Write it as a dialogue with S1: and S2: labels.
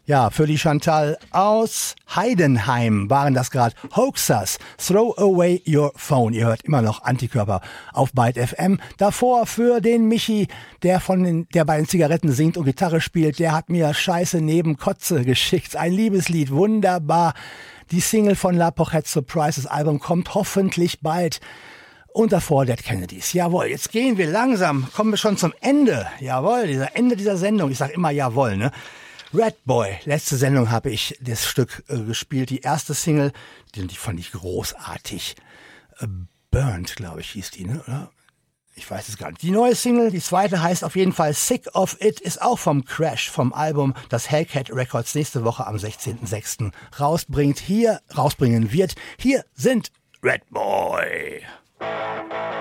S1: Ja, für die Chantal aus Heidenheim waren das gerade Hoaxers, Throw Away Your Phone. Ihr hört immer noch Antikörper auf Byte FM. Davor für den Michi, der bei den Zigaretten singt und Gitarre spielt, der hat mir Scheiße neben Kotze geschickt. Ein Liebeslied, wunderbar. Die Single von La Pochette Surprise, das Album kommt hoffentlich bald. Und davor Dead Kennedys. Jawohl, jetzt gehen wir langsam, kommen wir schon zum Ende. Jawohl, Ende dieser Sendung. Ich sag immer jawohl, ne? Red Boy, letzte Sendung habe ich das Stück gespielt, die erste Single, die fand ich großartig. Burnt, glaube ich, hieß die, ne? Oder? Ich weiß es gar nicht. Die neue Single, die zweite, heißt auf jeden Fall Sick of It, ist auch vom Crash, vom Album, das Hellcat Records nächste Woche am 16.06. rausbringen wird. Hier sind Red Boy.